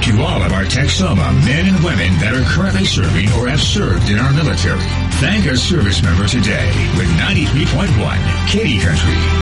To all of our Texoma men and women that are currently serving or have served in our military, thank a service member today with 93.1 Katy Country.